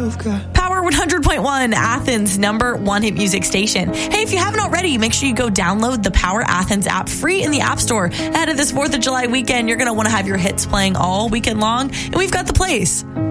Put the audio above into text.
of God. Power 100.1, Athens' #1 hit music station. Hey, if you haven't already, make sure you go download the Power Athens app free in the App Store. Ahead of this 4th of July weekend, you're going to want to have your hits playing all weekend long, and we've got the place.